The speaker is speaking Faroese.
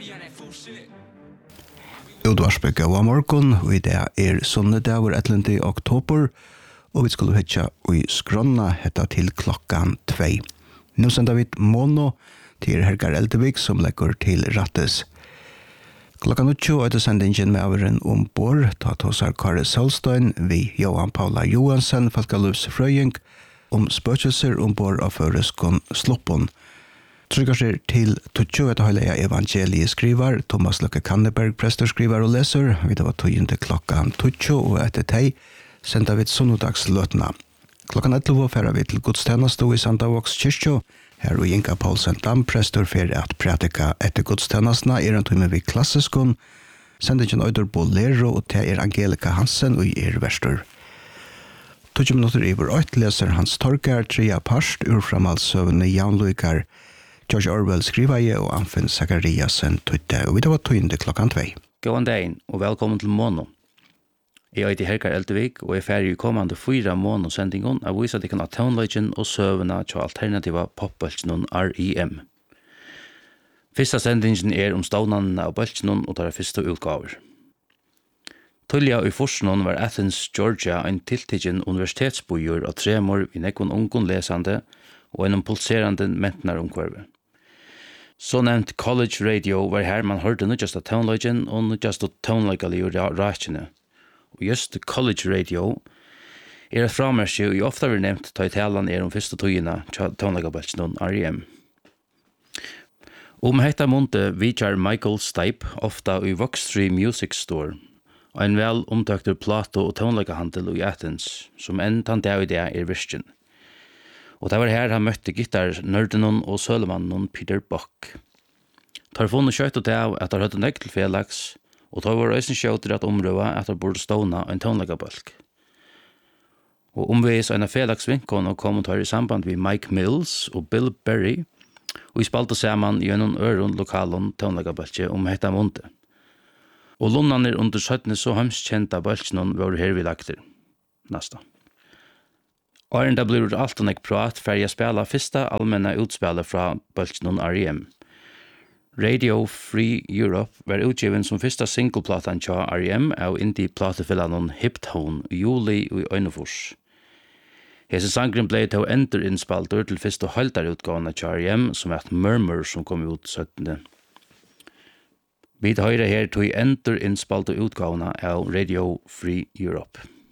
Udvarsbygg av morgon, og I det sunnedag 11. oktober, og vi skulle hitja i skronna hetta til klokkan 2. Nå sender vi mono til Helgar Eldevik som legger til rattes. Klokkan 8 er det sendingen med avren ombord, ta tosar Kare Solstein, vi Johan Paula Johansen, Falkalufs Frøying, spøkelser ombord av Føreskon Sloppon. Trykker seg til 20 etter høyleia evangeliet skriver, Thomas Løkke Kanneberg, prester skriver og leser, vi det var 20 klokkan 20, og etter teg sender vi sunnudagsløtene. Klokkan 11 fører vi til godstjeneste i Sandavoks kyrkjo, her og Inga Paulsen Dam, prester for at pratika etter godstjenestene en time vid klassiskon, sender ikke Øyder Bolero, og til Angelika Hansen og verstor. 20 minutter over 8 leser Hans Torgar, 3 parst, urframalsøvende Janluikar, George Orwell skriver jeg, og Anfinn Zachariasen tøyte, og vi det var 20 klokkan 2. God dag, og velkommen til Mono. Jeg heter Helgar Eldevik, og jeg ferdig i kommande 4 Mono-sendingen av viser at jeg kan ha toneleggen og søvende til alternativa popbøltsenen REM. Første sendingen om stavnene av bøltsenen og tar første utgaver. Tullia i Forsnon var Athens, Georgia, en tiltidgen universitetsbojur av tremor i nekkon ungon lesande og en pulserande mentnaromkvarve. Så nevnt College Radio var her man hørte nødjast av toneleggen og nødjast av toneleggelig rakene. Og just College Radio et framersje og ofta vi nevnt ta i talan om første togene til toneleggabelsen REM. Hetta månte vidjar Michael Stipe ofta i Voxtree Music Store, og en vel omtøkter plato- og tonleggahandel i Athens, som enn tann dag i det virken. Og det var her han møtte gitarnørdenon og sølemannen Peter Buck. Tar funnet kjøtt og av at han høtte nekk til Felix, og tar var øysen kjøtter at omrøva at han burde ståna en tonleggabølk. Og omveis en av Felix vinkon og kommentar i samband med Mike Mills og Bill Berry, og vi spalte saman i en øron lokalon tonleggabølke hetta månte. Og lunnaner under 17 så hemskjenta bølkene var her vi lagter. Nasta. Og da blir det alt og prat for jeg spela første allmänna utspillet fra bølkene REM. Radio Free Europe var utgiven som første singleplatan til REM av indie-platefillan Hiptone i juli i Øynefors. Hese sangren ble til enderinnspalter til første halvdarutgavene til REM som Murmur som kom ut 17. Vi høyre her til enderinnspalter utgavene av Radio Free Europe.